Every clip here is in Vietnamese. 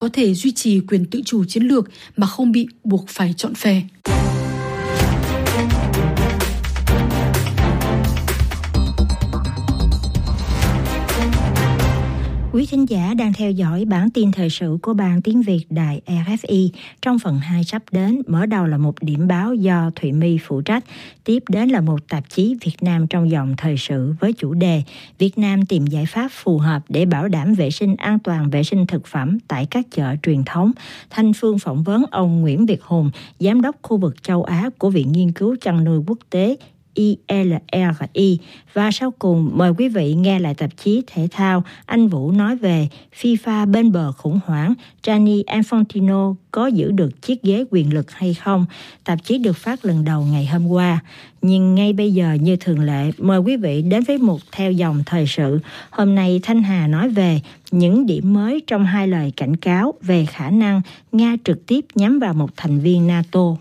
có thể duy trì quyền tự chủ chiến lược mà không bị buộc phải chọn phe. Quý thính giả đang theo dõi bản tin thời sự của Ban Tiếng Việt Đài RFI. Trong phần 2 sắp đến, mở đầu là một điểm báo do Thụy My phụ trách. Tiếp đến là một tạp chí Việt Nam trong dòng thời sự với chủ đề Việt Nam tìm giải pháp phù hợp để bảo đảm vệ sinh an toàn vệ sinh thực phẩm tại các chợ truyền thống. Thanh Phương phỏng vấn ông Nguyễn Việt Hùng, Giám đốc khu vực châu Á của Viện Nghiên cứu Chăn nuôi Quốc tế ILRI. Và sau cùng mời quý vị nghe lại tạp chí thể thao. Anh Vũ nói về FIFA bên bờ khủng hoảng, Gianni Infantino có giữ được chiếc ghế quyền lực hay không. Tạp chí được phát lần đầu ngày hôm qua. Nhưng ngay bây giờ như thường lệ, mời quý vị đến với mục theo dòng thời sự. Hôm nay Thanh Hà nói về những điểm mới trong 2 lời cảnh cáo về khả năng Nga trực tiếp nhắm vào một thành viên NATO.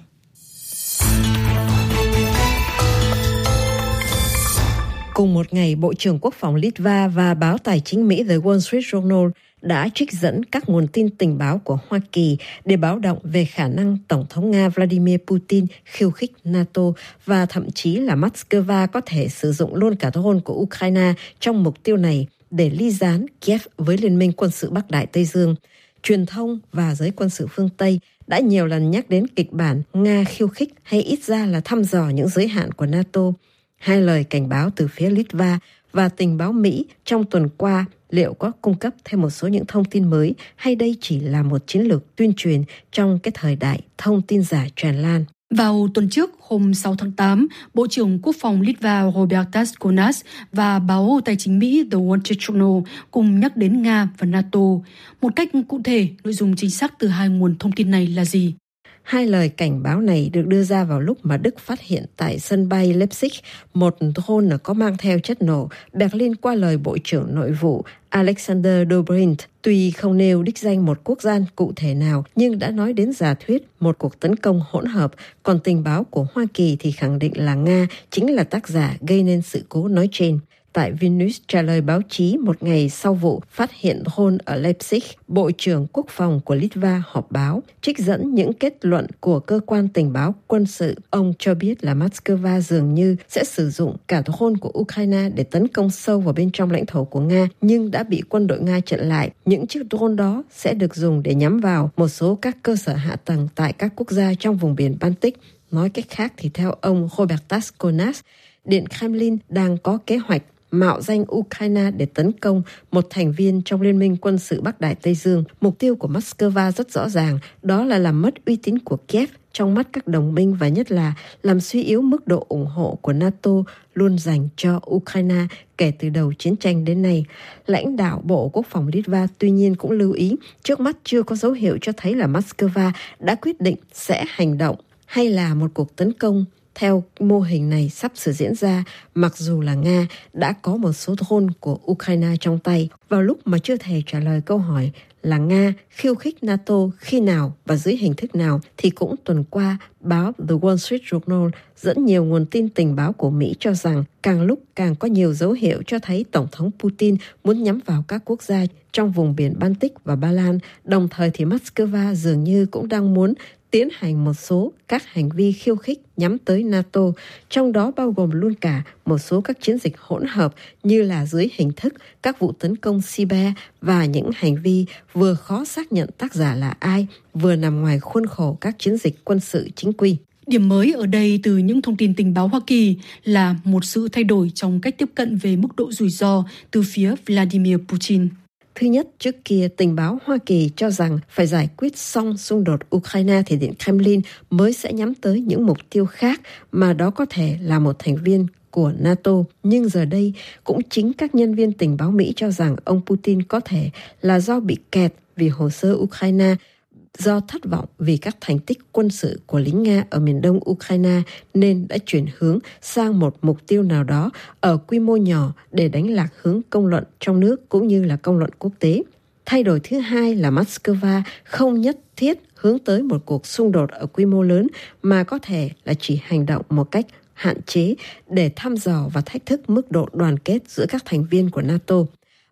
Cùng một ngày, Bộ trưởng Quốc phòng Litva và báo tài chính Mỹ The Wall Street Journal đã trích dẫn các nguồn tin tình báo của Hoa Kỳ để báo động về khả năng Tổng thống Nga Vladimir Putin khiêu khích NATO và thậm chí là Moscow có thể sử dụng luôn cả drone của Ukraine trong mục tiêu này để ly gián Kiev với Liên minh quân sự Bắc Đại Tây Dương. Truyền thông và giới quân sự phương Tây đã nhiều lần nhắc đến kịch bản Nga khiêu khích hay ít ra là thăm dò những giới hạn của NATO. 2 lời cảnh báo từ phía Litva và tình báo Mỹ trong tuần qua liệu có cung cấp thêm một số những thông tin mới hay đây chỉ là một chiến lược tuyên truyền trong cái thời đại thông tin giả tràn lan. Vào tuần trước, hôm 6 tháng 8, Bộ trưởng Quốc phòng Litva Robertas Konas và báo tài chính Mỹ The Wall Street Journal cùng nhắc đến Nga và NATO. Một cách cụ thể, nội dung chính xác từ 2 nguồn thông tin này là gì? 2 lời cảnh báo này được đưa ra vào lúc mà Đức phát hiện tại sân bay Leipzig một drone có mang theo chất nổ. Berlin qua lời Bộ trưởng Nội vụ Alexander Dobrindt tuy không nêu đích danh một quốc gia cụ thể nào nhưng đã nói đến giả thuyết một cuộc tấn công hỗn hợp, còn tình báo của Hoa Kỳ thì khẳng định là Nga chính là tác giả gây nên sự cố nói trên. Tại Vilnius trả lời báo chí một ngày sau vụ phát hiện drone ở Leipzig, Bộ trưởng Quốc phòng của Litva họp báo, trích dẫn những kết luận của cơ quan tình báo quân sự. Ông cho biết là Moscow dường như sẽ sử dụng cả drone của Ukraine để tấn công sâu vào bên trong lãnh thổ của Nga, nhưng đã bị quân đội Nga chặn lại. Những chiếc drone đó sẽ được dùng để nhắm vào một số các cơ sở hạ tầng tại các quốc gia trong vùng biển Baltic. Nói cách khác thì theo ông Robertas Konas, Điện Kremlin đang có kế hoạch mạo danh Ukraine để tấn công một thành viên trong Liên minh quân sự Bắc Đại Tây Dương. Mục tiêu của Moscow rất rõ ràng, đó là làm mất uy tín của Kiev trong mắt các đồng minh và nhất là làm suy yếu mức độ ủng hộ của NATO luôn dành cho Ukraine kể từ đầu chiến tranh đến nay. Lãnh đạo Bộ Quốc phòng Litva tuy nhiên cũng lưu ý, trước mắt chưa có dấu hiệu cho thấy là Moscow đã quyết định sẽ hành động hay là một cuộc tấn công theo mô hình này sắp sửa diễn ra, mặc dù là Nga đã có một số drone của Ukraine trong tay. Vào lúc mà chưa thể trả lời câu hỏi là Nga khiêu khích NATO khi nào và dưới hình thức nào, thì cũng tuần qua, báo The Wall Street Journal dẫn nhiều nguồn tin tình báo của Mỹ cho rằng càng lúc càng có nhiều dấu hiệu cho thấy Tổng thống Putin muốn nhắm vào các quốc gia trong vùng biển Baltic và Ba Lan. Đồng thời thì Moscow dường như cũng đang muốn tiến hành một số các hành vi khiêu khích nhắm tới NATO, trong đó bao gồm luôn cả một số các chiến dịch hỗn hợp như là dưới hình thức các vụ tấn công cyber và những hành vi vừa khó xác nhận tác giả là ai, vừa nằm ngoài khuôn khổ các chiến dịch quân sự chính quy. Điểm mới ở đây từ những thông tin tình báo Hoa Kỳ là một sự thay đổi trong cách tiếp cận về mức độ rủi ro từ phía Vladimir Putin. Thứ nhất, trước kia tình báo Hoa Kỳ cho rằng phải giải quyết xong xung đột Ukraine thì Điện Kremlin mới sẽ nhắm tới những mục tiêu khác mà đó có thể là một thành viên của NATO. Nhưng giờ đây, cũng chính các nhân viên tình báo Mỹ cho rằng ông Putin có thể là do bị kẹt vì hồ sơ Ukraine, do thất vọng vì các thành tích quân sự của lính Nga ở miền đông Ukraine nên đã chuyển hướng sang một mục tiêu nào đó ở quy mô nhỏ để đánh lạc hướng công luận trong nước cũng như là công luận quốc tế. Thay đổi thứ hai là Moscow không nhất thiết hướng tới một cuộc xung đột ở quy mô lớn mà có thể là chỉ hành động một cách hạn chế để thăm dò và thách thức mức độ đoàn kết giữa các thành viên của NATO.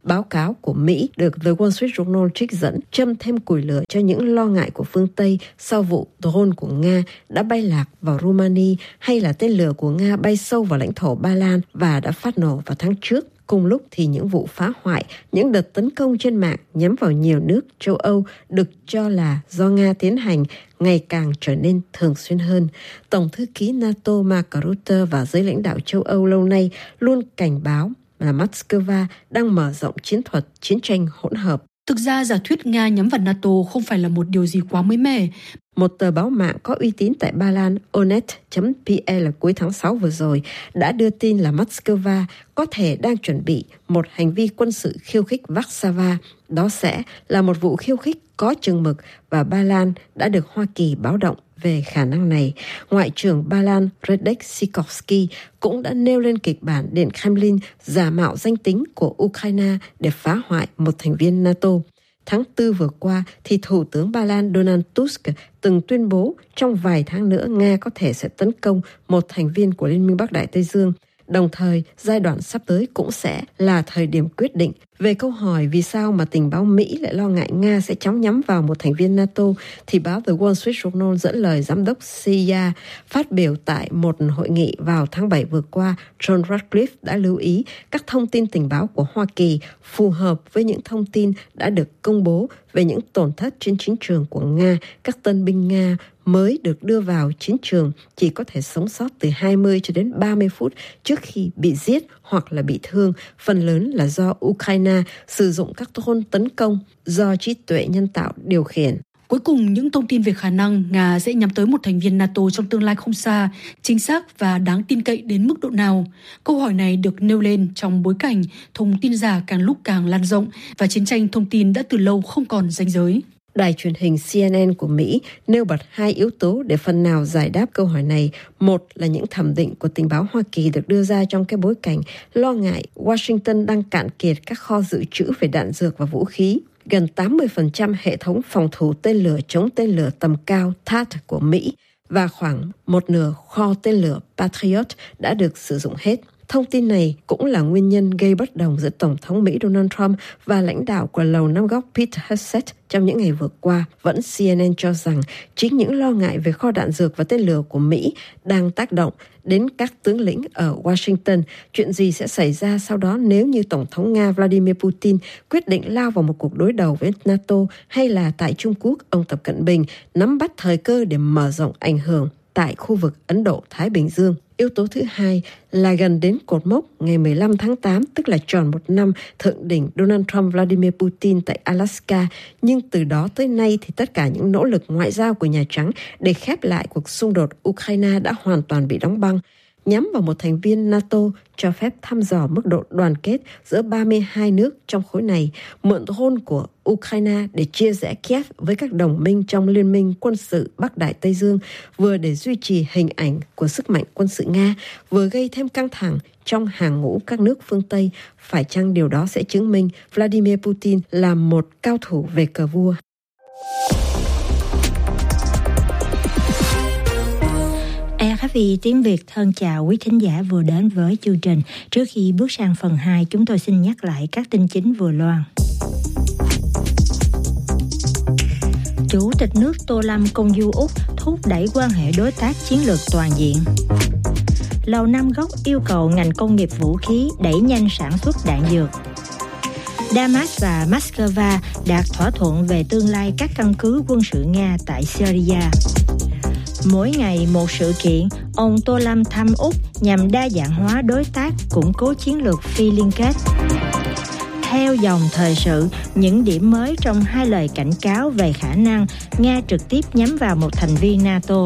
Báo cáo của Mỹ được The Wall Street Journal trích dẫn châm thêm củi lửa cho những lo ngại của phương Tây sau vụ drone của Nga đã bay lạc vào Romania hay là tên lửa của Nga bay sâu vào lãnh thổ Ba Lan và đã phát nổ vào tháng trước. Cùng lúc thì những vụ phá hoại, những đợt tấn công trên mạng nhắm vào nhiều nước châu Âu được cho là do Nga tiến hành ngày càng trở nên thường xuyên hơn. Tổng thư ký NATO Mark Rutte và giới lãnh đạo châu Âu lâu nay luôn cảnh báo là Moscow đang mở rộng chiến thuật chiến tranh hỗn hợp. Thực ra giả thuyết Nga nhắm vào NATO không phải là một điều gì quá mới mẻ. Một tờ báo mạng có uy tín tại Ba Lan, Onet.pl cuối tháng 6 vừa rồi đã đưa tin là Moscow có thể đang chuẩn bị một hành vi quân sự khiêu khích Warsaw. Đó sẽ là một vụ khiêu khích có chừng mực và Ba Lan đã được Hoa Kỳ báo động về khả năng này. Ngoại trưởng Ba Lan Radek Sikorski cũng đã nêu lên kịch bản Điện Kremlin giả mạo danh tính của Ukraine để phá hoại một thành viên NATO. Tháng 4 vừa qua, thì Thủ tướng Ba Lan Donald Tusk từng tuyên bố trong vài tháng nữa Nga có thể sẽ tấn công một thành viên của Liên minh Bắc Đại Tây Dương. Đồng thời, giai đoạn sắp tới cũng sẽ là thời điểm quyết định. Về câu hỏi vì sao mà tình báo Mỹ lại lo ngại Nga sẽ chóng nhắm vào một thành viên NATO, thì báo The Wall Street Journal dẫn lời giám đốc CIA phát biểu tại một hội nghị vào tháng 7 vừa qua. John Ratcliffe đã lưu ý các thông tin tình báo của Hoa Kỳ phù hợp với những thông tin đã được công bố về những tổn thất trên chiến trường của Nga. Các tân binh Nga mới được đưa vào chiến trường chỉ có thể sống sót từ 20 cho đến 30 phút trước khi bị giết hoặc là bị thương, phần lớn là do Ukraine sử dụng các drone tấn công do trí tuệ nhân tạo điều khiển. Cuối cùng, những thông tin về khả năng Nga sẽ nhắm tới một thành viên NATO trong tương lai không xa, chính xác và đáng tin cậy đến mức độ nào? Câu hỏi này được nêu lên trong bối cảnh thông tin giả càng lúc càng lan rộng và chiến tranh thông tin đã từ lâu không còn ranh giới. Đài truyền hình CNN của Mỹ nêu bật hai yếu tố để phần nào giải đáp câu hỏi này. Một là những thẩm định của tình báo Hoa Kỳ được đưa ra trong cái bối cảnh lo ngại Washington đang cạn kiệt các kho dự trữ về đạn dược và vũ khí. Gần 80% hệ thống phòng thủ tên lửa chống tên lửa tầm cao THAAD của Mỹ và khoảng một nửa kho tên lửa Patriot đã được sử dụng hết. Thông tin này cũng là nguyên nhân gây bất đồng giữa Tổng thống Mỹ Donald Trump và lãnh đạo của Lầu Năm Góc Pete Hegseth trong những ngày vừa qua. Vẫn CNN cho rằng chính những lo ngại về kho đạn dược và tên lửa của Mỹ đang tác động đến các tướng lĩnh ở Washington. Chuyện gì sẽ xảy ra sau đó nếu như Tổng thống Nga Vladimir Putin quyết định lao vào một cuộc đối đầu với NATO, hay là tại Trung Quốc, ông Tập Cận Bình nắm bắt thời cơ để mở rộng ảnh hưởng tại khu vực Ấn Độ-Thái Bình Dương. Yếu tố thứ hai là gần đến cột mốc ngày 15 tháng 8, tức là tròn một năm thượng đỉnh Donald Trump-Vladimir Putin tại Alaska. Nhưng từ đó tới nay thì tất cả những nỗ lực ngoại giao của Nhà Trắng để khép lại cuộc xung đột Ukraine đã hoàn toàn bị đóng băng. Nhắm vào một thành viên NATO cho phép thăm dò mức độ đoàn kết giữa 32 nước trong khối này, mượn drone của Ukraine để chia rẽ Kiev với các đồng minh trong Liên minh quân sự Bắc Đại Tây Dương, vừa để duy trì hình ảnh của sức mạnh quân sự Nga, vừa gây thêm căng thẳng trong hàng ngũ các nước phương Tây. Phải chăng điều đó sẽ chứng minh Vladimir Putin là một cao thủ về cờ vua? RFI tiếng Việt thân chào quý thính giả vừa đến với chương trình. Trước khi bước sang phần 2, chúng tôi xin nhắc lại các tin chính vừa loan. Chủ tịch nước Tô Lâm công du Úc thúc đẩy quan hệ đối tác chiến lược toàn diện. Lầu Năm Góc yêu cầu ngành công nghiệp vũ khí đẩy nhanh sản xuất đạn dược. Damas và Moscow đạt thỏa thuận về tương lai các căn cứ quân sự Nga tại Syria. Mỗi ngày một sự kiện, ông Tô Lâm thăm Úc nhằm đa dạng hóa đối tác, củng cố chiến lược phi liên kết. Theo dòng thời sự, những điểm mới trong hai lời cảnh cáo về khả năng Nga trực tiếp nhắm vào một thành viên NATO.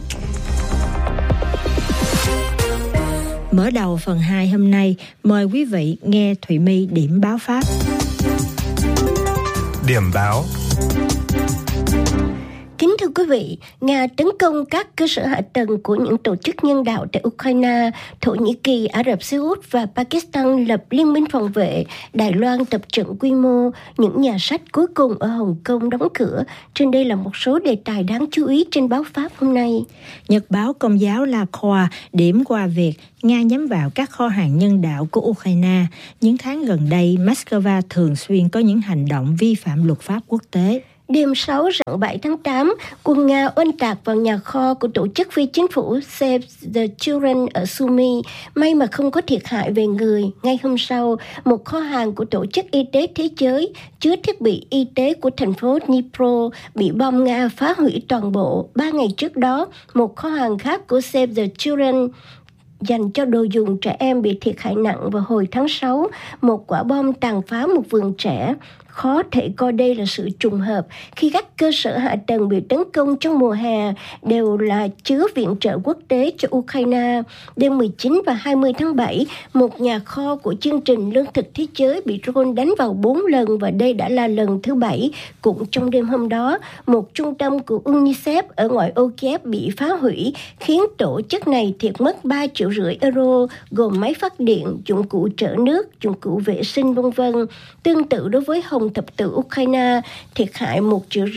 Mở đầu phần 2 hôm nay, mời quý vị nghe Thụy My điểm báo Pháp. Điểm báo. Kính Thưa quý vị, Nga tấn công các cơ sở hạ tầng của những tổ chức nhân đạo tại Ukraine, Thổ Nhĩ Kỳ, Ả Rập Xê Út và Pakistan lập liên minh phòng vệ, Đài Loan tập trận quy mô, những nhà sách cuối cùng ở Hồng Kông đóng cửa. Trên đây là một số đề tài đáng chú ý trên báo Pháp hôm nay. Nhật báo Công giáo La Croix điểm qua việc Nga nhắm vào các kho hàng nhân đạo của Ukraine. Những tháng gần đây, Moscow thường xuyên có những hành động vi phạm luật pháp quốc tế. Đêm 6 rạng 7 tháng 8, quân Nga oanh tạc vào nhà kho của tổ chức phi chính phủ Save the Children ở Sumy. May mà không có thiệt hại về người. Ngay hôm sau, một kho hàng của Tổ chức Y tế Thế giới chứa thiết bị y tế của thành phố Dnipro bị bom Nga phá hủy toàn bộ. 3 ngày trước đó, một kho hàng khác của Save the Children dành cho đồ dùng trẻ em bị thiệt hại nặng vào hồi tháng 6. Một quả bom tàn phá một vườn trẻ. Khó thể coi đây là sự trùng hợp khi các cơ sở hạ tầng bị tấn công trong mùa hè đều là chứa viện trợ quốc tế cho Ukraine. Đêm 19 và 20 tháng 7, một nhà kho của chương trình Lương thực Thế giới bị drone đánh vào 4 lần và đây đã là lần thứ 7. Cũng trong đêm hôm đó, một trung tâm của UNICEF ở ngoại ô Kiev bị phá hủy, khiến tổ chức này thiệt mất 3,5 triệu euro, gồm máy phát điện, dụng cụ chở nước, dụng cụ vệ sinh v.v. Tương tự đối với Hồng Thập tự Ukraine, thiệt hại 1,5 triệu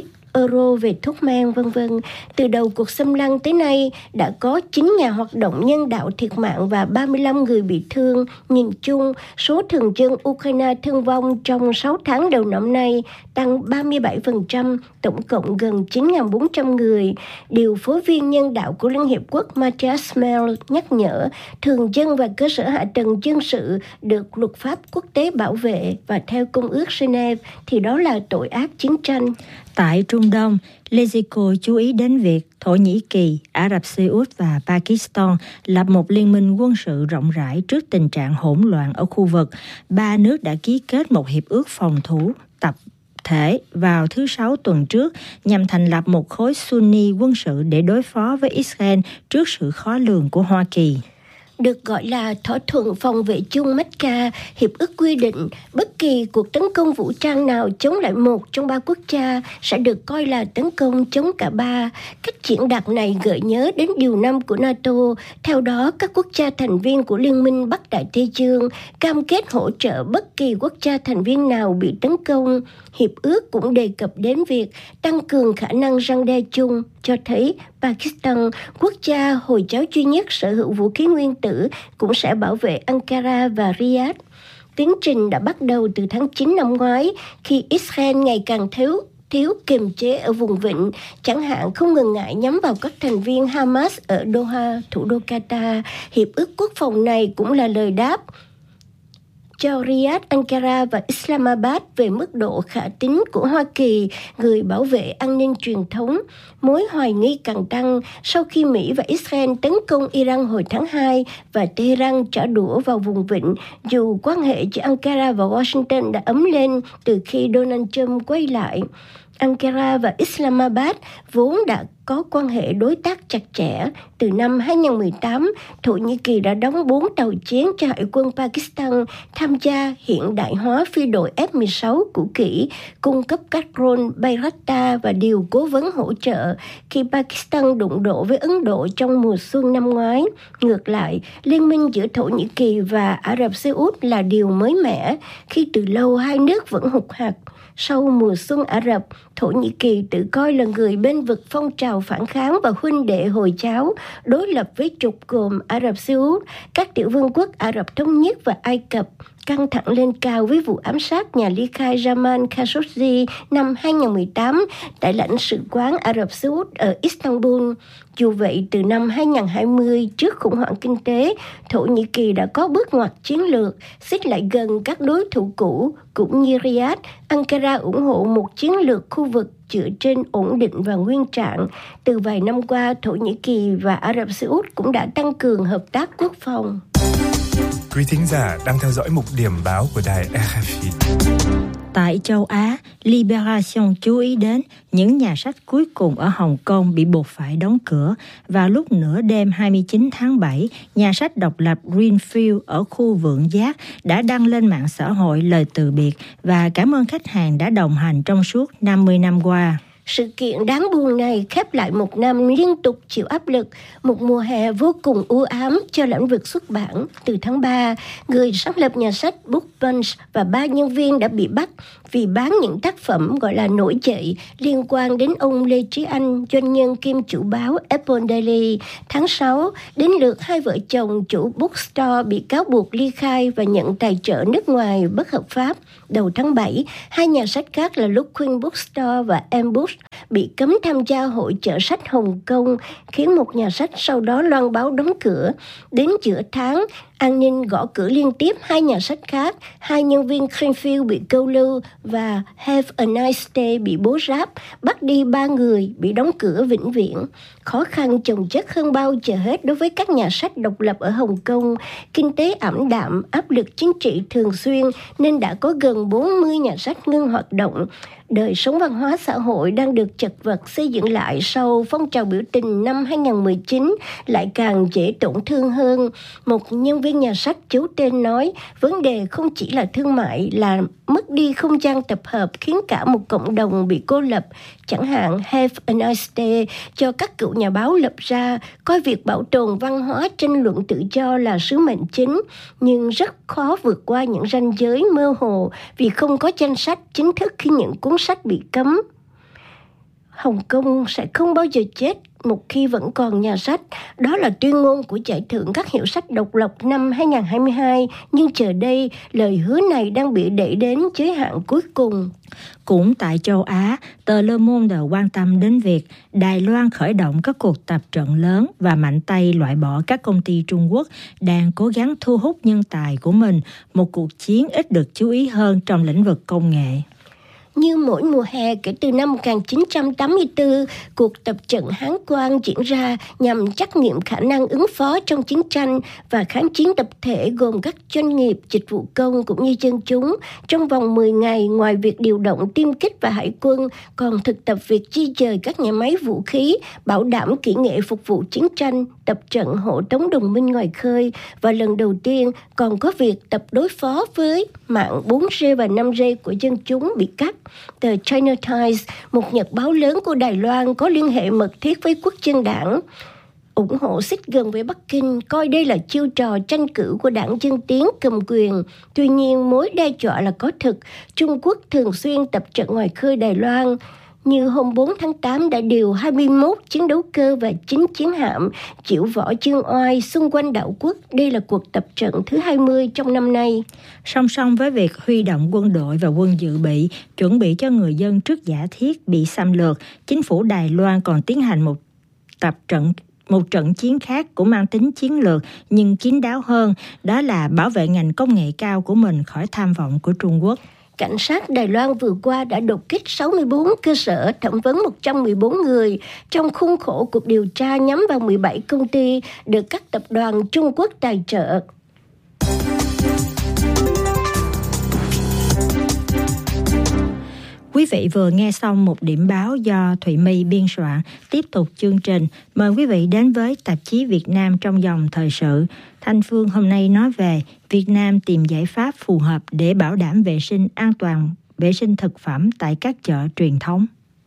euro về thuốc men v.v. Từ đầu cuộc xâm lăng tới nay, đã có 9 nhà hoạt động nhân đạo thiệt mạng và 35 người bị thương. Nhìn chung, số thường dân Ukraine thương vong trong 6 tháng đầu năm nay tăng 37%, tổng cộng gần 9.400 người. Điều phối viên nhân đạo của Liên Hiệp Quốc Matthias Mell nhắc nhở, thường dân và cơ sở hạ tầng dân sự được luật pháp quốc tế bảo vệ và theo Công ước Geneva thì đó là tội ác chiến tranh. Tại Trung Đông, Lezico chú ý đến việc Thổ Nhĩ Kỳ, Ả Rập Xê Út và Pakistan lập một liên minh quân sự rộng rãi trước tình trạng hỗn loạn ở khu vực. 3 nước đã ký kết một hiệp ước phòng thủ tập thể vào thứ Sáu tuần trước nhằm thành lập một khối Sunni quân sự để đối phó với Israel trước sự khó lường của Hoa Kỳ. Được gọi là thỏa thuận phòng vệ chung Mecca, hiệp ước quy định bất kỳ cuộc tấn công vũ trang nào chống lại một trong 3 quốc gia sẽ được coi là tấn công chống cả 3. Cách diễn đạt này gợi nhớ đến điều 5 của NATO. Theo đó, các quốc gia thành viên của Liên minh Bắc Đại Tây Dương cam kết hỗ trợ bất kỳ quốc gia thành viên nào bị tấn công. Hiệp ước cũng đề cập đến việc tăng cường khả năng răn đe chung, cho thấy Pakistan, quốc gia Hồi giáo duy nhất sở hữu vũ khí nguyên tử, cũng sẽ bảo vệ Ankara và Riyadh. Tiến trình đã bắt đầu từ tháng 9 năm ngoái, khi Israel ngày càng thiếu kiềm chế ở vùng vịnh, chẳng hạn không ngần ngại nhắm vào các thành viên Hamas ở Doha, thủ đô Qatar. Hiệp ước quốc phòng này cũng là lời đáp cho Riyadh, Ankara và Islamabad về mức độ khả tín của Hoa Kỳ, người bảo vệ an ninh truyền thống. Mối hoài nghi càng tăng sau khi Mỹ và Israel tấn công Iran hồi tháng 2 và Tehran trả đũa vào vùng vịnh, dù quan hệ giữa Ankara và Washington đã ấm lên từ khi Donald Trump quay lại. Ankara và Islamabad vốn đã có quan hệ đối tác chặt chẽ. Từ năm 2018, Thổ Nhĩ Kỳ đã đóng 4 tàu chiến cho Hải quân Pakistan tham gia hiện đại hóa phi đội F-16 cũ kỹ, cung cấp các drone Bayraktar và điều cố vấn hỗ trợ khi Pakistan đụng độ với Ấn Độ trong mùa xuân năm ngoái. Ngược lại, liên minh giữa Thổ Nhĩ Kỳ và Ả Rập Xê Út là điều mới mẻ khi từ lâu hai nước vẫn hụt hặc. Sau mùa xuân Ả Rập, Thổ Nhĩ Kỳ tự coi là người bên vực phong trào phản kháng và huynh đệ Hồi giáo, đối lập với trục gồm Ả Rập Xê Út, các tiểu vương quốc Ả Rập Thống Nhất và Ai Cập. Căng thẳng lên cao với vụ ám sát nhà ly khai Jamal Khashoggi năm 2018 tại lãnh sự quán Ả Rập Xê Út ở Istanbul. Dù vậy, từ năm 2020, trước khủng hoảng kinh tế, Thổ Nhĩ Kỳ đã có bước ngoặt chiến lược, xích lại gần các đối thủ cũ, cũng như Riyadh. Ankara ủng hộ một chiến lược khu vực dựa trên ổn định và nguyên trạng. Từ vài năm qua, Thổ Nhĩ Kỳ và Ả Rập Xê Út cũng đã tăng cường hợp tác quốc phòng. Quý thính giả đang theo dõi mục điểm báo của đài RFI. Tại châu Á, Libération chú ý đến những nhà sách cuối cùng ở Hồng Kông bị buộc phải đóng cửa. Vào lúc nửa đêm 29 tháng 7, nhà sách độc lập Greenfield ở khu Vượng Giác đã đăng lên mạng xã hội lời từ biệt và cảm ơn khách hàng đã đồng hành trong suốt 50 năm qua. Sự kiện đáng buồn này khép lại một năm liên tục chịu áp lực, một mùa hè vô cùng u ám cho lĩnh vực xuất bản. Từ tháng 3, người sáng lập nhà sách Book Punch và 3 nhân viên đã bị bắt vì bán những tác phẩm gọi là nổi dậy liên quan đến ông Lê Trí Anh, doanh nhân kiêm chủ báo Apple Daily. Tháng 6, đến lượt hai vợ chồng chủ bookstore bị cáo buộc ly khai và nhận tài trợ nước ngoài bất hợp pháp. Đầu tháng 7, hai nhà sách khác là Luckin Bookstore và Ambush bị cấm tham gia hội chợ sách Hồng Kông, khiến một nhà sách sau đó loan báo đóng cửa. Đến giữa tháng, an ninh gõ cửa liên tiếp hai nhà sách khác, hai nhân viên Greenfield bị câu lưu và Have a Nice Day bị bố ráp, bắt đi 3 người, bị đóng cửa vĩnh viễn. Khó khăn chồng chất hơn bao giờ hết đối với các nhà sách độc lập ở Hồng Kông. Kinh tế ảm đạm, áp lực chính trị thường xuyên nên đã có gần 40 nhà sách ngưng hoạt động. Đời sống văn hóa xã hội đang được chật vật xây dựng lại sau phong trào biểu tình năm 2019 lại càng dễ tổn thương hơn. Một nhân viên nhà sách giấu tên nói, vấn đề không chỉ là thương mại, là mất đi không gian tập hợp khiến cả một cộng đồng bị cô lập. Chẳng hạn Have a Nice Day cho các cựu nhà báo lập ra, coi việc bảo tồn văn hóa tranh luận tự do là sứ mệnh chính, nhưng rất khó vượt qua những ranh giới mơ hồ vì không có danh sách chính thức khi những cuốn sách bị cấm. Hồng Kông sẽ không bao giờ chết một khi vẫn còn nhà sách. Đó là tuyên ngôn của giải thưởng các hiệu sách độc lập năm 2022, nhưng giờ đây lời hứa này đang bị đẩy đến giới hạn cuối cùng. Cũng tại châu Á, tờ Le Monde quan tâm đến việc Đài Loan khởi động các cuộc tập trận lớn và mạnh tay loại bỏ các công ty Trung Quốc đang cố gắng thu hút nhân tài của mình, một cuộc chiến ít được chú ý hơn trong lĩnh vực công nghệ. Như mỗi mùa hè kể từ năm 1984, cuộc tập trận Hán Quang diễn ra nhằm trắc nghiệm khả năng ứng phó trong chiến tranh và kháng chiến tập thể gồm các doanh nghiệp, dịch vụ công cũng như dân chúng. Trong vòng 10 ngày, ngoài việc điều động tiêm kích và hải quân, còn thực tập việc di dời các nhà máy vũ khí, bảo đảm kỹ nghệ phục vụ chiến tranh, tập trận hộ tống đồng minh ngoài khơi, và lần đầu tiên còn có việc tập đối phó với mạng 4G và 5G của dân chúng bị cắt. Tờ China Times, một nhật báo lớn của Đài Loan có liên hệ mật thiết với Quốc dân đảng, ủng hộ xích gần với Bắc Kinh, coi đây là chiêu trò tranh cử của đảng Dân Tiến cầm quyền. Tuy nhiên, mối đe dọa là có thực. Trung Quốc thường xuyên tập trận ngoài khơi Đài Loan, như hôm 4 tháng 8 đã điều 21 chiến đấu cơ và 9 chiến hạm chịu võ chương oai xung quanh đảo quốc. Đây là cuộc tập trận thứ 20 trong năm nay. Song song với việc huy động quân đội và quân dự bị, chuẩn bị cho người dân trước giả thiết bị xâm lược, chính phủ Đài Loan còn tiến hành một trận chiến khác cũng mang tính chiến lược nhưng kín đáo hơn, đó là bảo vệ ngành công nghệ cao của mình khỏi tham vọng của Trung Quốc. Cảnh sát Đài Loan vừa qua đã đột kích 64 cơ sở, thẩm vấn 114 người trong khuôn khổ cuộc điều tra nhắm vào 17 công ty được các tập đoàn Trung Quốc tài trợ. Quý vị vừa nghe xong một điểm báo do Thụy My biên soạn. Tiếp tục chương trình, mời quý vị đến với tạp chí Việt Nam trong dòng thời sự. Thanh Phương hôm nay nói về Việt Nam tìm giải pháp phù hợp để bảo đảm vệ sinh an toàn, vệ sinh thực phẩm tại các chợ truyền thống.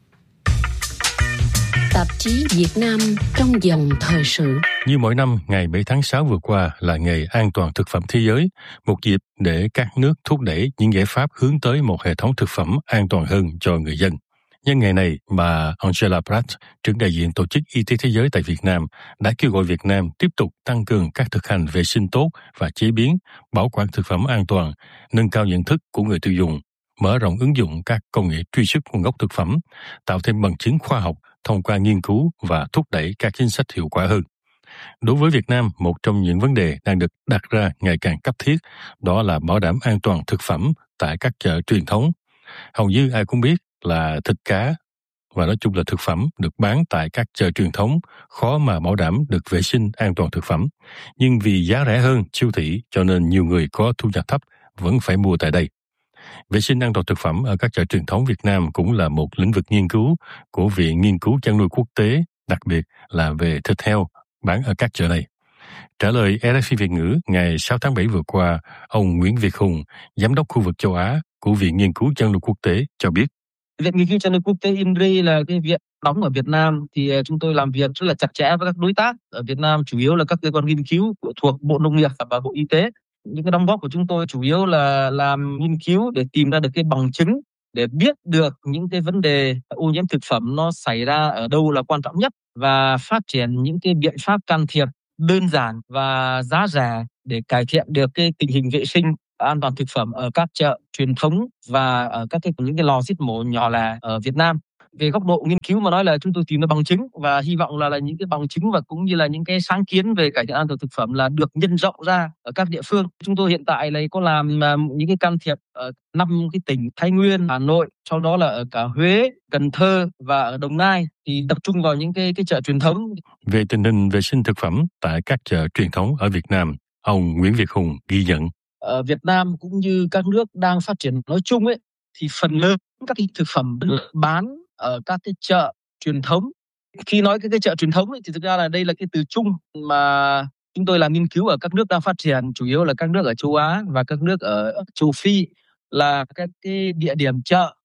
Tạp chí Việt Nam trong dòng thời sự. Như mỗi năm, ngày 7 tháng 6 vừa qua là ngày an toàn thực phẩm thế giới, một dịp để các nước thúc đẩy những giải pháp hướng tới một hệ thống thực phẩm an toàn hơn cho người dân. Nhân ngày này, bà Angela Pratt, trưởng đại diện Tổ chức Y tế Thế giới tại Việt Nam, đã kêu gọi Việt Nam tiếp tục tăng cường các thực hành vệ sinh tốt và chế biến, bảo quản thực phẩm an toàn, nâng cao nhận thức của người tiêu dùng, mở rộng ứng dụng các công nghệ truy xuất nguồn gốc thực phẩm, tạo thêm bằng chứng khoa học thông qua nghiên cứu và thúc đẩy các chính sách hiệu quả hơn. Đối với Việt Nam, một trong những vấn đề đang được đặt ra ngày càng cấp thiết, đó là bảo đảm an toàn thực phẩm tại các chợ truyền thống. Hầu như ai cũng biết là thịt cá và nói chung là thực phẩm được bán tại các chợ truyền thống khó mà bảo đảm được vệ sinh an toàn thực phẩm. Nhưng vì giá rẻ hơn siêu thị cho nên nhiều người có thu nhập thấp vẫn phải mua tại đây. Vệ sinh an toàn thực phẩm ở các chợ truyền thống Việt Nam cũng là một lĩnh vực nghiên cứu của Viện Nghiên cứu Chăn nuôi Quốc tế, đặc biệt là về thịt heo bán ở các chợ này. Trả lời RFI Việt ngữ ngày 6 tháng 7 vừa qua, ông Nguyễn Việt Hùng, Giám đốc khu vực châu Á của Viện Nghiên cứu Chăn nuôi Quốc tế cho biết. Viện Nghiên cứu chăn nuôi quốc tế INRI là cái viện đóng ở Việt Nam, thì chúng tôi làm việc rất là chặt chẽ với các đối tác ở Việt Nam, chủ yếu là các cơ quan nghiên cứu thuộc Bộ Nông nghiệp và Bộ Y tế. Những cái đóng góp của chúng tôi chủ yếu là làm nghiên cứu để tìm ra được cái bằng chứng để biết được những cái vấn đề ô nhiễm thực phẩm nó xảy ra ở đâu là quan trọng nhất, và phát triển những cái biện pháp can thiệp đơn giản và giá rẻ để cải thiện được cái tình hình vệ sinh an toàn thực phẩm ở các chợ truyền thống và ở những cái lò giết mổ nhỏ lẻ ở Việt Nam. Về góc độ nghiên cứu mà nói là chúng tôi tìm ra bằng chứng, và hy vọng là những cái bằng chứng và cũng như là những cái sáng kiến về cải thiện an toàn thực phẩm là được nhân rộng ra ở các địa phương. Chúng tôi hiện tại là có làm những cái can thiệp ở 5 cái tỉnh Thái Nguyên, Hà Nội, sau đó là ở cả Huế, Cần Thơ và ở Đồng Nai, thì tập trung vào những cái chợ truyền thống. Về tình hình vệ sinh thực phẩm tại các chợ truyền thống ở Việt Nam, ông Nguyễn Việt Hùng ghi nhận. Ở Việt Nam cũng như các nước đang phát triển nói chung ấy, thì phần lớn các cái thực phẩm được bán ở các cái chợ truyền thống. Khi nói cái chợ truyền thống ấy, thì thực ra là đây là cái từ chung mà chúng tôi làm nghiên cứu ở các nước đang phát triển, chủ yếu là các nước ở châu Á và các nước ở châu Phi, là các cái địa điểm chợ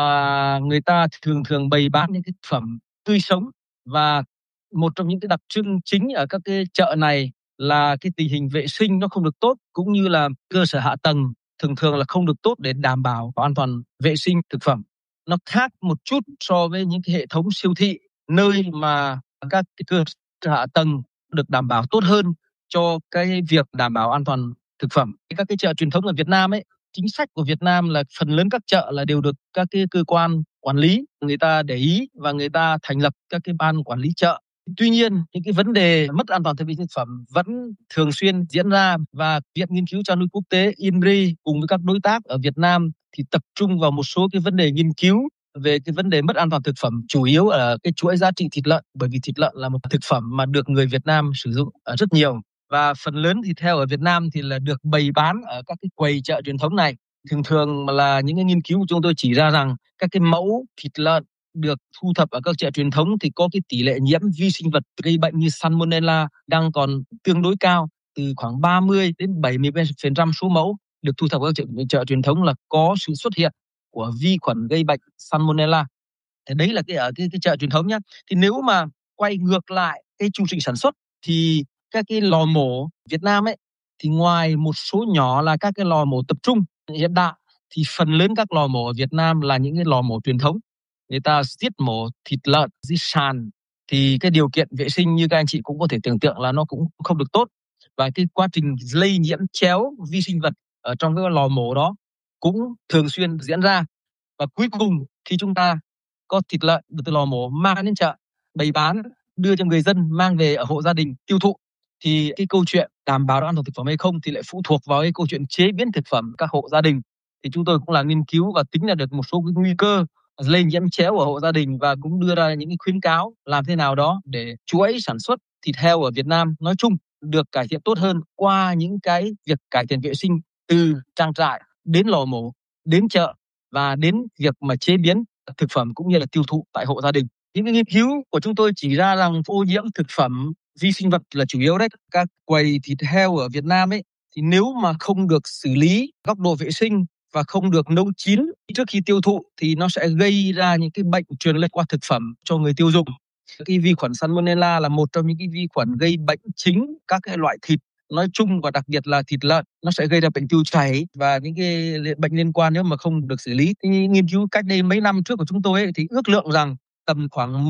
mà người ta thường bày bán những cái thực phẩm tươi sống. Và một trong những cái đặc trưng chính ở các cái chợ này là cái tình hình vệ sinh nó không được tốt, cũng như là cơ sở hạ tầng thường là không được tốt để đảm bảo an toàn vệ sinh thực phẩm. Nó khác một chút so với những cái hệ thống siêu thị, nơi mà các cái cơ sở hạ tầng được đảm bảo tốt hơn cho cái việc đảm bảo an toàn thực phẩm. Các cái chợ truyền thống ở Việt Nam ấy, chính sách của Việt Nam là phần lớn các chợ là đều được các cái cơ quan quản lý người ta để ý, và người ta thành lập các cái ban quản lý chợ. Tuy nhiên, những cái vấn đề mất an toàn thực phẩm vẫn thường xuyên diễn ra, và Viện Nghiên cứu chăn nuôi quốc tế INRI cùng với các đối tác ở Việt Nam thì tập trung vào một số cái vấn đề nghiên cứu về cái vấn đề mất an toàn thực phẩm, chủ yếu ở cái chuỗi giá trị thịt lợn, bởi vì thịt lợn là một thực phẩm mà được người Việt Nam sử dụng rất nhiều, và phần lớn thịt heo ở Việt Nam thì là được bày bán ở các cái quầy chợ truyền thống này. Thường là những cái nghiên cứu của chúng tôi chỉ ra rằng các cái mẫu thịt lợn được thu thập ở các chợ truyền thống thì có cái tỷ lệ nhiễm vi sinh vật gây bệnh như Salmonella đang còn tương đối cao, từ khoảng 30 đến 70% số mẫu được thu thập ở các chợ truyền thống là có sự xuất hiện của vi khuẩn gây bệnh Salmonella. Thế đấy là ở cái chợ truyền thống nhá. Thì nếu mà quay ngược lại cái chu trình sản xuất thì các cái lò mổ Việt Nam ấy, thì ngoài một số nhỏ là các cái lò mổ tập trung hiện đại, thì phần lớn các lò mổ ở Việt Nam là những cái lò mổ truyền thống. Người ta giết mổ thịt lợn dưới sàn, thì cái điều kiện vệ sinh như các anh chị cũng có thể tưởng tượng là nó cũng không được tốt, và cái quá trình lây nhiễm chéo vi sinh vật ở trong cái lò mổ đó cũng thường xuyên diễn ra. Và cuối cùng khi chúng ta có thịt lợn được từ lò mổ mang đến chợ bày bán, đưa cho người dân mang về ở hộ gia đình tiêu thụ, thì cái câu chuyện đảm bảo an toàn thực phẩm hay không thì lại phụ thuộc vào cái câu chuyện chế biến thực phẩm các hộ gia đình. Thì chúng tôi cũng làm nghiên cứu và tính ra được một số cái nguy cơ lây nhiễm chéo ở hộ gia đình, và cũng đưa ra những cái khuyến cáo làm thế nào đó để chuỗi sản xuất thịt heo ở Việt Nam nói chung được cải thiện tốt hơn qua những cái việc cải thiện vệ sinh từ trang trại đến lò mổ, đến chợ và đến việc mà chế biến thực phẩm cũng như là tiêu thụ tại hộ gia đình. Những cái nghiên cứu của chúng tôi chỉ ra rằng ô nhiễm thực phẩm vi sinh vật là chủ yếu đấy. Các quầy thịt heo ở Việt Nam ấy, thì nếu mà không được xử lý góc độ vệ sinh và không được nấu chín trước khi tiêu thụ thì nó sẽ gây ra những cái bệnh truyền lây qua thực phẩm cho người tiêu dùng. Cái vi khuẩn Salmonella là một trong những cái vi khuẩn gây bệnh chính các cái loại thịt nói chung, và đặc biệt là thịt lợn. Nó sẽ gây ra bệnh tiêu chảy và những cái bệnh liên quan nếu mà không được xử lý. Thì nghiên cứu cách đây mấy năm trước của chúng tôi ấy, thì ước lượng rằng tầm khoảng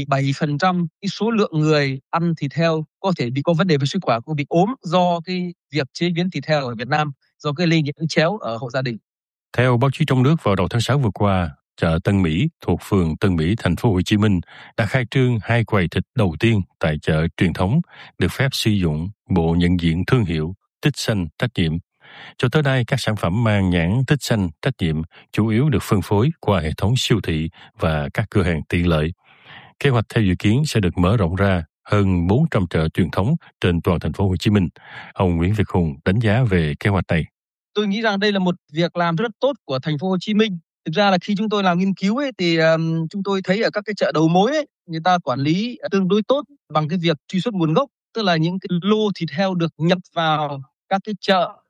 17% cái số lượng người ăn thịt heo có thể có vấn đề về sức khỏe, có bị ốm do cái việc chế biến thịt heo ở Việt Nam, do cái lây nhiễm chéo ở hộ gia đình. Theo báo chí trong nước, vào đầu tháng 6 vừa qua, chợ Tân Mỹ thuộc phường Tân Mỹ, thành phố Hồ Chí Minh đã khai trương 2 quầy thịt đầu tiên tại chợ truyền thống được phép sử dụng bộ nhận diện thương hiệu Tích Xanh Trách Nhiệm. Cho tới nay, các sản phẩm mang nhãn Tích Xanh Trách Nhiệm chủ yếu được phân phối qua hệ thống siêu thị và các cửa hàng tiện lợi. Kế hoạch theo dự kiến sẽ được mở rộng ra hơn 400 chợ truyền thống trên toàn thành phố Hồ Chí Minh. Ông Nguyễn Việt Hùng đánh giá về kế hoạch này. Tôi nghĩ rằng đây là một việc làm rất tốt của thành phố Hồ Chí Minh. Thực ra là khi chúng tôi làm nghiên cứu ấy, thì chúng tôi thấy ở các cái chợ đầu mối ấy, người ta quản lý tương đối tốt bằng cái việc truy xuất nguồn gốc, tức là những cái lô thịt heo được nhập vào các cái chợ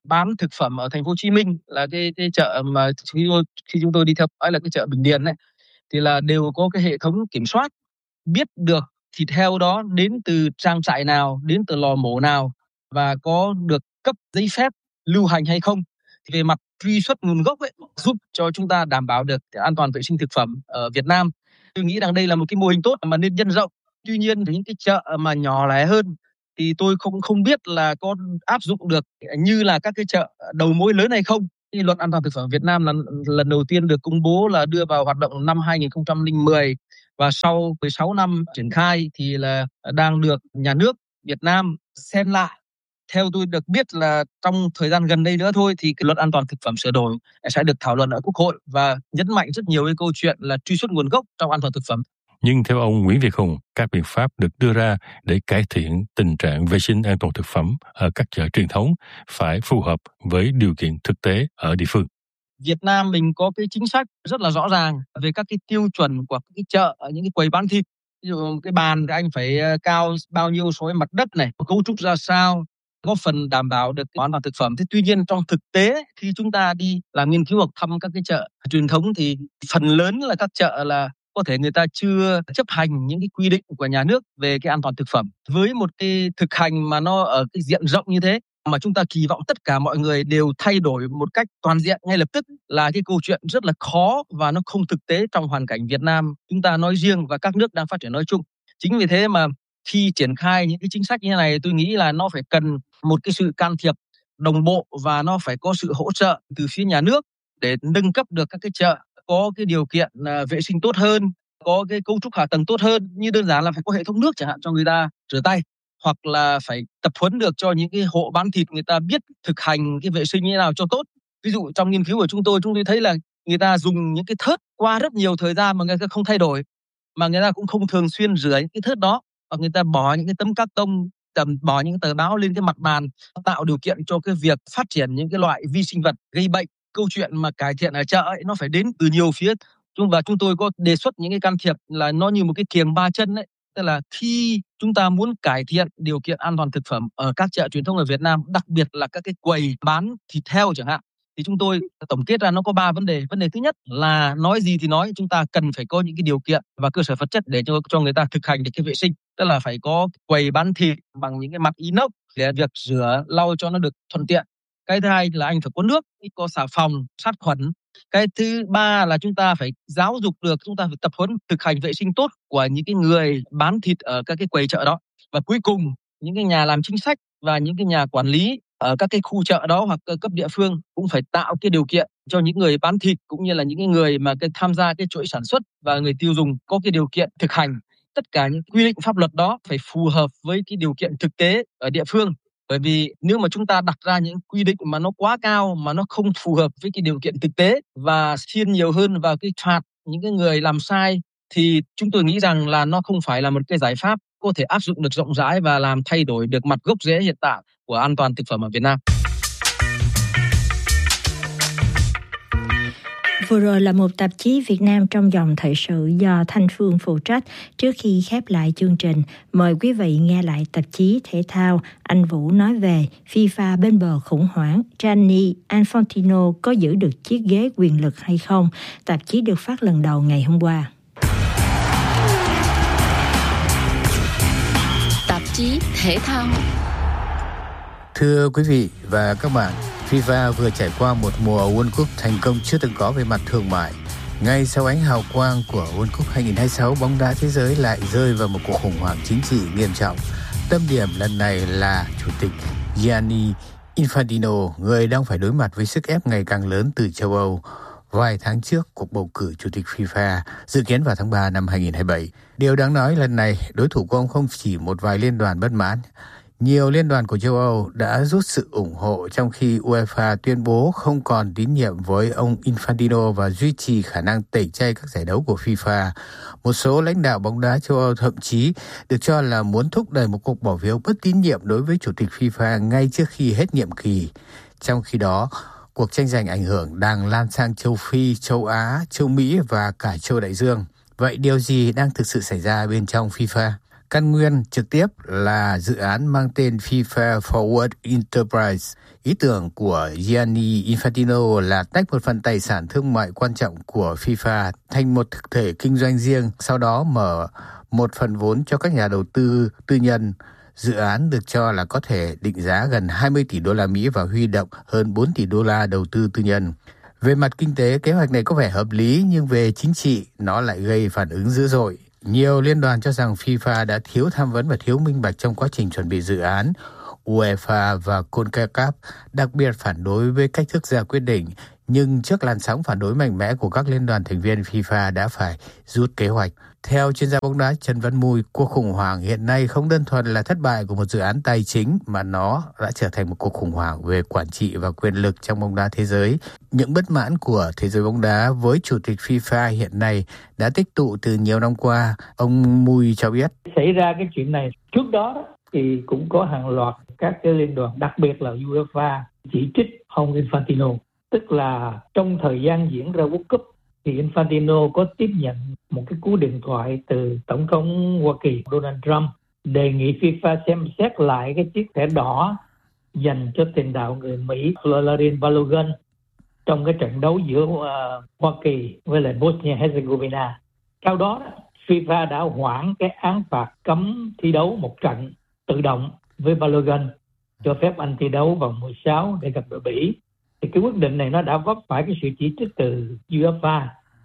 bán thực phẩm ở thành phố Hồ Chí Minh, là cái chợ mà khi chúng tôi đi theo dõi là cái chợ Bình Điền này, thì là đều có cái hệ thống kiểm soát, biết được thịt heo đó đến từ trang trại nào, đến từ lò mổ nào và có được cấp giấy phép lưu hành hay không. Thì về mặt truy xuất nguồn gốc ấy, giúp cho chúng ta đảm bảo được an toàn vệ sinh thực phẩm ở Việt Nam. Tôi nghĩ rằng đây là một cái mô hình tốt mà nên nhân rộng. Tuy nhiên thì những cái chợ mà nhỏ lẻ hơn thì tôi không biết là có áp dụng được như là các cái chợ đầu mối lớn hay không. Cái luật an toàn thực phẩm Việt Nam là lần đầu tiên được công bố là đưa vào hoạt động năm 2010 và sau 16 năm triển khai thì là đang được nhà nước Việt Nam xem lại. Theo tôi được biết là trong thời gian gần đây nữa thôi thì cái luật an toàn thực phẩm sửa đổi sẽ được thảo luận ở Quốc hội và nhấn mạnh rất nhiều cái câu chuyện là truy xuất nguồn gốc trong an toàn thực phẩm. Nhưng theo ông Nguyễn Việt Hùng, các biện pháp được đưa ra để cải thiện tình trạng vệ sinh an toàn thực phẩm ở các chợ truyền thống phải phù hợp với điều kiện thực tế ở địa phương. Việt Nam mình có cái chính sách rất là rõ ràng về các cái tiêu chuẩn của cái chợ ở những cái quầy bán thịt. Ví dụ cái bàn thì anh phải cao bao nhiêu so với mặt đất này, cấu trúc ra sao, góp phần đảm bảo được an toàn thực phẩm. Thế tuy nhiên trong thực tế khi chúng ta đi làm nghiên cứu hoặc thăm các cái chợ truyền thống thì phần lớn là các chợ là có thể người ta chưa chấp hành những cái quy định của nhà nước về cái an toàn thực phẩm. Với một cái thực hành mà nó ở cái diện rộng như thế mà chúng ta kỳ vọng tất cả mọi người đều thay đổi một cách toàn diện ngay lập tức là cái câu chuyện rất là khó và nó không thực tế trong hoàn cảnh Việt Nam chúng ta nói riêng và các nước đang phát triển nói chung. Chính vì thế mà khi triển khai những cái chính sách như thế này, tôi nghĩ là nó phải cần một cái sự can thiệp đồng bộ và nó phải có sự hỗ trợ từ phía nhà nước để nâng cấp được các cái chợ có cái điều kiện vệ sinh tốt hơn, có cái cấu trúc hạ tầng tốt hơn, như đơn giản là phải có hệ thống nước chẳng hạn cho người ta rửa tay, hoặc là phải tập huấn được cho những cái hộ bán thịt người ta biết thực hành cái vệ sinh như thế nào cho tốt. Ví dụ trong nghiên cứu của chúng tôi thấy là người ta dùng những cái thớt qua rất nhiều thời gian mà người ta không thay đổi, mà người ta cũng không thường xuyên rửa những cái thớt đó, hoặc người ta bỏ những cái tấm cát tông, bỏ những tờ báo lên cái mặt bàn, tạo điều kiện cho cái việc phát triển những cái loại vi sinh vật gây bệnh. Câu chuyện mà cải thiện ở chợ ấy, nó phải đến từ nhiều phía, và chúng tôi có đề xuất những cái can thiệp là nó như một cái kiềng ba chân đấy. Tức là khi chúng ta muốn cải thiện điều kiện an toàn thực phẩm ở các chợ truyền thống ở Việt Nam, đặc biệt là các cái quầy bán thịt heo chẳng hạn, thì chúng tôi tổng kết ra nó có 3 vấn đề. Vấn đề thứ nhất là nói gì thì nói, chúng ta cần phải có những cái điều kiện và cơ sở vật chất để cho người ta thực hành được cái vệ sinh. Tức là phải có quầy bán thịt bằng những cái mặt inox để việc rửa lau cho nó được thuận tiện. Cái thứ hai là anh phải có nước, có xà phòng, sát khuẩn. Cái thứ ba là chúng ta phải giáo dục được, chúng ta phải tập huấn thực hành vệ sinh tốt của những cái người bán thịt ở các cái quầy chợ đó. Và cuối cùng, những cái nhà làm chính sách và những cái nhà quản lý ở các cái khu chợ đó hoặc cấp địa phương cũng phải tạo cái điều kiện cho những người bán thịt cũng như là những cái người mà tham gia cái chuỗi sản xuất và người tiêu dùng có cái điều kiện thực hành. Tất cả những quy định pháp luật đó phải phù hợp với cái điều kiện thực tế ở địa phương. Bởi vì nếu mà chúng ta đặt ra những quy định mà nó quá cao, mà nó không phù hợp với cái điều kiện thực tế và thiên nhiều hơn vào cái phạt những cái người làm sai, thì chúng tôi nghĩ rằng là nó không phải là một cái giải pháp có thể áp dụng được rộng rãi và làm thay đổi được mặt gốc rễ hiện tại của an toàn thực phẩm ở Việt Nam. Vừa rồi là một tạp chí Việt Nam trong dòng thời sự do Thanh Phương phụ trách. Trước khi khép lại chương trình, mời quý vị nghe lại tạp chí thể thao. Anh Vũ nói về FIFA bên bờ khủng hoảng, Gianni Infantino có giữ được chiếc ghế quyền lực hay không? Tạp chí được phát lần đầu ngày hôm qua. Tạp chí thể thao. Thưa quý vị và các bạn, FIFA vừa trải qua một mùa World Cup thành công chưa từng có về mặt thương mại. Ngay sau ánh hào quang của World Cup 2026, bóng đá thế giới lại rơi vào một cuộc khủng hoảng chính trị nghiêm trọng. Tâm điểm lần này là chủ tịch Gianni Infantino, người đang phải đối mặt với sức ép ngày càng lớn từ châu Âu. Vài tháng trước, cuộc bầu cử chủ tịch FIFA dự kiến vào tháng 3 năm 2027. Điều đáng nói lần này, đối thủ của ông không chỉ một vài liên đoàn bất mãn. Nhiều liên đoàn của châu Âu đã rút sự ủng hộ trong khi UEFA tuyên bố không còn tín nhiệm với ông Infantino và duy trì khả năng tẩy chay các giải đấu của FIFA. Một số lãnh đạo bóng đá châu Âu thậm chí được cho là muốn thúc đẩy một cuộc bỏ phiếu bất tín nhiệm đối với chủ tịch FIFA ngay trước khi hết nhiệm kỳ. Trong khi đó, cuộc tranh giành ảnh hưởng đang lan sang châu Phi, châu Á, châu Mỹ và cả châu Đại Dương. Vậy điều gì đang thực sự xảy ra bên trong FIFA? Căn nguyên trực tiếp là dự án mang tên FIFA Forward Enterprise. Ý tưởng của Gianni Infantino là tách một phần tài sản thương mại quan trọng của FIFA thành một thực thể kinh doanh riêng, sau đó mở một phần vốn cho các nhà đầu tư tư nhân. Dự án được cho là có thể định giá gần 20 tỷ đô la Mỹ và huy động hơn 4 tỷ đô la đầu tư tư nhân. Về mặt kinh tế, kế hoạch này có vẻ hợp lý, nhưng về chính trị, nó lại gây phản ứng dữ dội. Nhiều liên đoàn cho rằng FIFA đã thiếu tham vấn và thiếu minh bạch trong quá trình chuẩn bị dự án. UEFA và CONCACAF đặc biệt phản đối với cách thức ra quyết định, nhưng trước làn sóng phản đối mạnh mẽ của các liên đoàn thành viên, FIFA đã phải rút kế hoạch. Theo chuyên gia bóng đá Trần Văn Mùi, cuộc khủng hoảng hiện nay không đơn thuần là thất bại của một dự án tài chính, mà nó đã trở thành một cuộc khủng hoảng về quản trị và quyền lực trong bóng đá thế giới. Những bất mãn của thế giới bóng đá với chủ tịch FIFA hiện nay đã tích tụ từ nhiều năm qua. Ông Mùi cho biết. Xảy ra cái chuyện này trước đó thì cũng có hàng loạt các cái liên đoàn, đặc biệt là UEFA, chỉ trích ông Infantino. Tức là trong thời gian diễn ra World Cup thì Infantino có tiếp nhận một cái cú điện thoại từ Tổng thống Hoa Kỳ Donald Trump đề nghị FIFA xem xét lại cái chiếc thẻ đỏ dành cho tiền đạo người Mỹ Vladimir Balogun trong cái trận đấu giữa Hoa Kỳ với lại Bosnia-Herzegovina. Sau đó FIFA đã hoãn cái án phạt cấm thi đấu một trận tự động với Balogun, cho phép anh thi đấu vòng 16 để gặp đội Bỉ. Thì cái quyết định này nó đã vấp phải cái sự chỉ trích từ UEFA,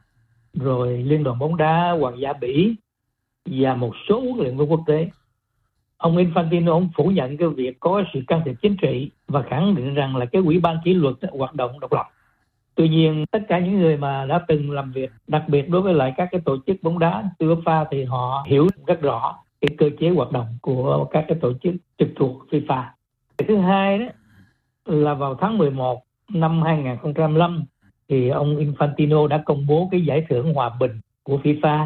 rồi Liên đoàn bóng đá Hoàng gia Bỉ và một số huấn luyện viên quốc tế. Ông Infantino ông phủ nhận cái việc có sự can thiệp chính trị và khẳng định rằng là cái ủy ban kỷ luật hoạt động độc lập. Tuy nhiên tất cả những người mà đã từng làm việc, đặc biệt đối với lại các cái tổ chức bóng đá UEFA, thì họ hiểu rất rõ cái cơ chế hoạt động của các cái tổ chức trực thuộc FIFA. Thứ hai đó là vào tháng 11 năm 2005 thì ông Infantino đã công bố cái giải thưởng hòa bình của FIFA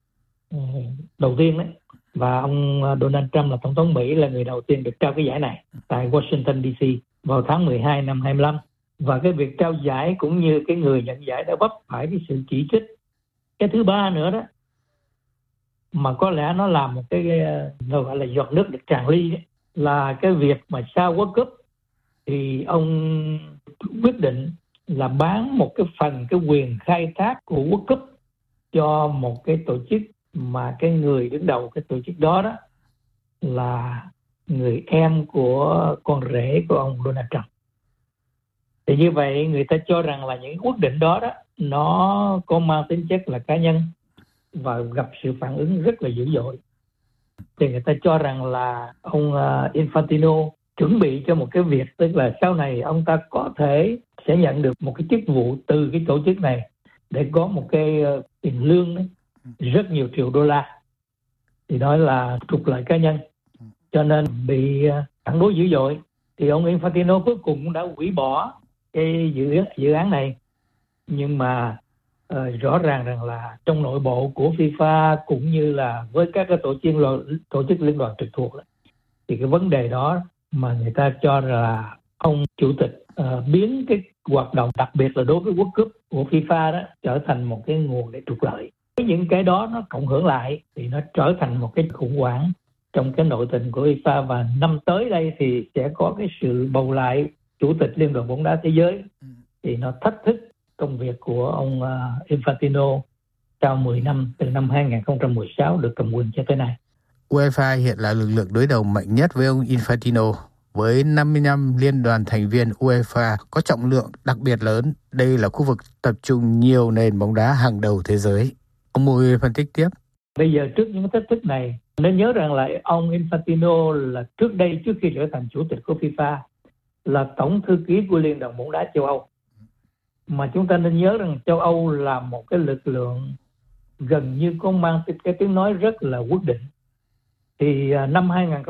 đầu tiên đấy, và ông Donald Trump là tổng thống Mỹ là người đầu tiên được trao cái giải này tại Washington DC vào tháng 12 năm 25. Và cái việc trao giải cũng như cái người nhận giải đã vấp phải cái sự chỉ trích. Cái thứ ba nữa đó mà có lẽ nó làm một cái gọi là giọt nước được tràn ly đấy, là cái việc mà sau World Cup thì ông quyết định là bán một cái phần cái quyền khai thác của World Cup cho một cái tổ chức mà cái người đứng đầu cái tổ chức đó đó là người em của con rể của ông Donald Trump. Thì như vậy người ta cho rằng là những quyết định đó đó nó có mang tính chất là cá nhân và gặp sự phản ứng rất là dữ dội. Thì người ta cho rằng là ông Infantino chuẩn bị cho một cái việc, tức là sau này ông ta có thể sẽ nhận được một cái chức vụ từ cái tổ chức này để có một cái tiền lương ấy, rất nhiều triệu đô la. Thì đó là trục lợi cá nhân, cho nên bị phản đối dữ dội. Thì ông Infantino cuối cùng đã hủy bỏ cái dự án này. Nhưng mà rõ ràng rằng là trong nội bộ của FIFA cũng như là với các cái tổ chức liên đoàn trực thuộc đó, thì cái vấn đề đó mà người ta cho là ông chủ tịch biến cái hoạt động đặc biệt là đối với World Cup của FIFA đó trở thành một cái nguồn để trục lợi. Những cái đó nó cộng hưởng lại thì nó trở thành một cái khủng hoảng trong cái nội tình của FIFA, và năm tới đây thì sẽ có cái sự bầu lại chủ tịch Liên đoàn bóng đá thế giới, thì nó thách thức công việc của ông Infantino sau 10 năm từ năm 2016 được cầm quyền cho tới nay. UEFA hiện là lực lượng đối đầu mạnh nhất với ông Infantino. Với 55 liên đoàn thành viên, UEFA có trọng lượng đặc biệt lớn. Đây là khu vực tập trung nhiều nền bóng đá hàng đầu thế giới. Ông Mùi phân tích tiếp. Bây giờ trước những thách thức này, nên nhớ rằng là ông Infantino là trước đây, trước khi trở thành chủ tịch của FIFA, là tổng thư ký của Liên đoàn bóng đá châu Âu. Mà chúng ta nên nhớ rằng châu Âu là một cái lực lượng gần như có mang cái tiếng nói rất là quyết định. Thì năm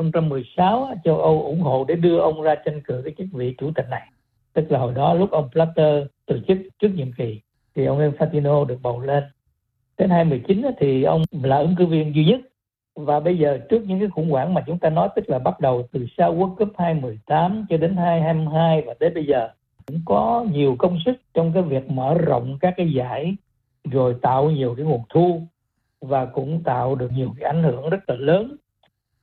2016 châu Âu ủng hộ để đưa ông ra tranh cử cái chức vị chủ tịch này. Tức là hồi đó lúc ông Blatter từ chức trước nhiệm kỳ thì ông Infantino được bầu lên. Đến 2019 thì ông là ứng cử viên duy nhất. Và bây giờ trước những cái khủng hoảng mà chúng ta nói, tức là bắt đầu từ sau World Cup 2018 cho đến 2022 và đến bây giờ, cũng có nhiều công sức trong cái việc mở rộng các cái giải, rồi tạo nhiều cái nguồn thu và cũng tạo được nhiều cái ảnh hưởng rất là lớn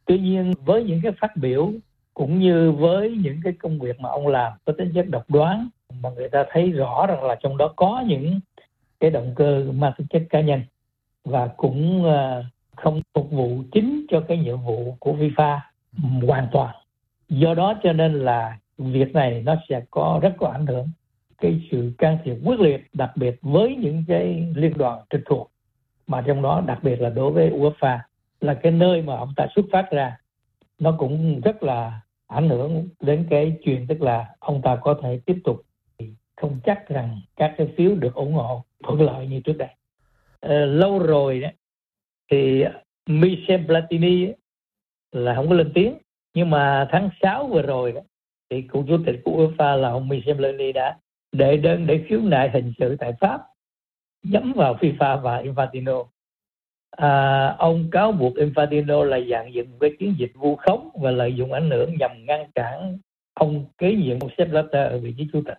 Tuy nhiên với những cái phát biểu cũng như với những cái công việc mà ông làm có tính chất độc đoán, mà người ta thấy rõ rằng là trong đó có những cái động cơ mang tính chất cá nhân và cũng không phục vụ chính cho cái nhiệm vụ của FIFA hoàn toàn. Do đó cho nên là việc này nó sẽ rất có ảnh hưởng cái sự can thiệp quyết liệt, đặc biệt với những cái liên đoàn trực thuộc, mà trong đó đặc biệt là đối với UEFA là cái nơi mà ông ta xuất phát ra. Nó cũng rất là ảnh hưởng đến cái chuyện tức là ông ta có thể tiếp tục, không chắc rằng các cái phiếu được ủng hộ thuận lợi như trước đây. Lâu rồi đó thì Michel Platini là không có lên tiếng, nhưng mà tháng 6 vừa rồi đó thì cựu chủ tịch của UEFA là ông Michel Platini đã đệ đơn để khiếu nại hình sự tại Pháp nhắm vào FIFA và Infantino. Ông cáo buộc Infantino là dàn dựng cái chiến dịch vu khống và lợi dụng ảnh hưởng nhằm ngăn cản ông kế nhiệm Sepp Blatter ở vị trí chủ tịch.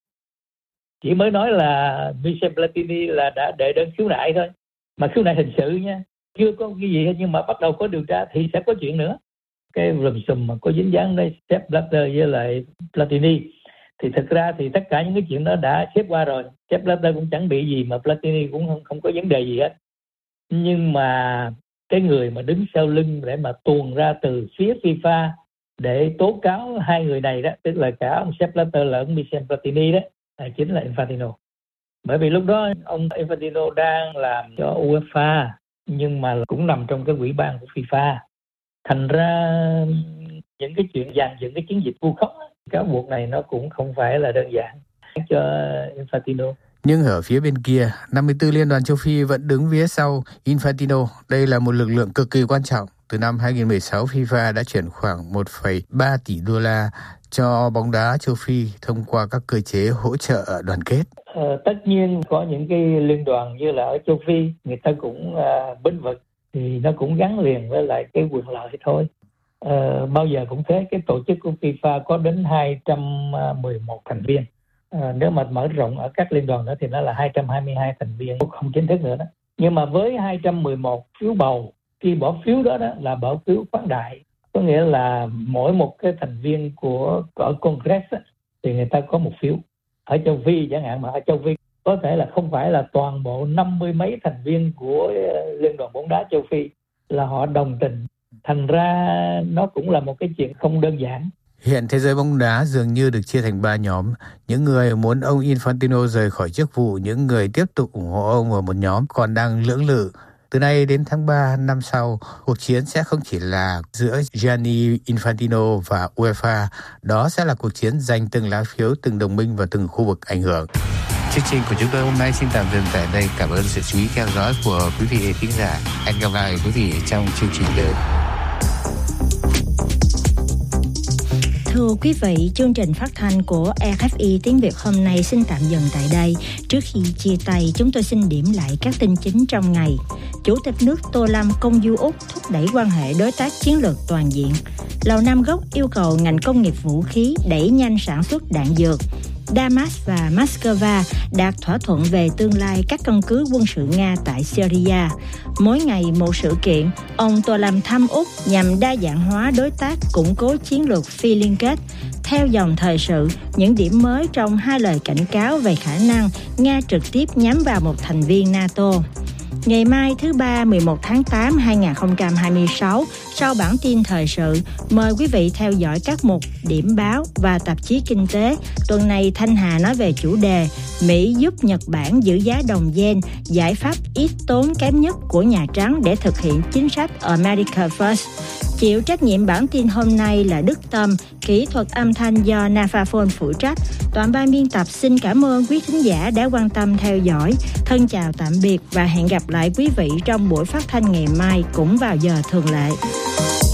Chỉ mới nói là Michel Platini là đã đệ đơn khiếu nại thôi, mà khiếu nại hình sự nha, chưa có cái gì hết, nhưng mà bắt đầu có điều tra thì sẽ có chuyện nữa. Cái lùm xùm mà có dính dáng đến Sepp Blatter với lại Platini thì thực ra thì tất cả những cái chuyện đó đã xếp qua rồi. Sepp Blatter cũng chẳng bị gì, mà Platini cũng không có vấn đề gì hết. Nhưng mà cái người mà đứng sau lưng để mà tuồn ra từ phía FIFA để tố cáo hai người này đó, tức là cả ông Sepp Blatter lẫn ông Michel Platini đó, chính là Infantino. Bởi vì lúc đó ông Infantino đang làm cho UEFA nhưng mà cũng nằm trong cái ủy ban của FIFA. Thành ra những cái chuyện dàn dựng cái chiến dịch vu khống, cáo buộc này nó cũng không phải là đơn giản cho Infantino. Nhưng ở phía bên kia, 54 liên đoàn châu Phi vẫn đứng phía sau Infantino. Đây là một lực lượng cực kỳ quan trọng. Từ năm 2016, FIFA đã chuyển khoảng 1,3 tỷ đô la cho bóng đá châu Phi thông qua các cơ chế hỗ trợ đoàn kết. Tất nhiên có những cái liên đoàn như là ở châu Phi, người ta cũng bênh vực, thì nó cũng gắn liền với lại cái quyền lợi thôi. Bao giờ cũng thế, cái tổ chức của FIFA có đến 211 thành viên. Nếu mà mở rộng ở các liên đoàn nữa thì nó là 222 thành viên không chính thức nữa đó. Nhưng mà với 211 phiếu bầu, khi bỏ phiếu đó là bỏ phiếu khoáng đại, có nghĩa là mỗi một cái thành viên ở Congress thì người ta có một phiếu. Ở châu Phi chẳng hạn, mà ở châu Phi có thể là không phải là toàn bộ 50 mấy thành viên của Liên đoàn bóng đá châu Phi là họ đồng tình. Thành ra nó cũng là một cái chuyện không đơn giản. Hiện thế giới bóng đá dường như được chia thành 3 nhóm. Những người muốn ông Infantino rời khỏi chức vụ, những người tiếp tục ủng hộ ông, và một nhóm còn đang lưỡng lự. Từ nay đến tháng 3 năm sau, cuộc chiến sẽ không chỉ là giữa Gianni Infantino và UEFA, đó sẽ là cuộc chiến giành từng lá phiếu, từng đồng minh và từng khu vực ảnh hưởng. Chương trình của chúng tôi hôm nay xin tạm dừng tại đây. Cảm ơn sự chú ý theo dõi của quý vị khán giả. Hẹn gặp lại quý vị trong chương trình tới. Thưa quý vị, chương trình phát thanh của RFI tiếng Việt hôm nay xin tạm dừng tại đây. Trước khi chia tay, chúng tôi xin điểm lại các tin chính trong ngày. Chủ tịch nước Tô Lâm công du Úc thúc đẩy quan hệ đối tác chiến lược toàn diện. Lầu Năm Góc yêu cầu ngành công nghiệp vũ khí đẩy nhanh sản xuất đạn dược. Damas và Moscow đạt thỏa thuận về tương lai các căn cứ quân sự Nga tại Syria. Mỗi ngày một sự kiện, ông Tô Lâm thăm Úc nhằm đa dạng hóa đối tác, củng cố chiến lược phi liên kết. Theo dòng thời sự, những điểm mới trong hai lời cảnh cáo về khả năng Nga trực tiếp nhắm vào một thành viên NATO. Ngày mai thứ Ba 11 tháng 8 2026, sau bản tin thời sự, mời quý vị theo dõi các mục điểm báo và tạp chí kinh tế. Tuần này Thanh Hà nói về chủ đề Mỹ giúp Nhật Bản giữ giá đồng yen, giải pháp ít tốn kém nhất của Nhà Trắng để thực hiện chính sách America First. Chịu trách nhiệm bản tin hôm nay là Đức Tâm, kỹ thuật âm thanh do Nafaphone phụ trách. Toàn ban biên tập xin cảm ơn quý thính giả đã quan tâm theo dõi. Thân chào tạm biệt và hẹn gặp lại quý vị trong buổi phát thanh ngày mai cũng vào giờ thường lệ.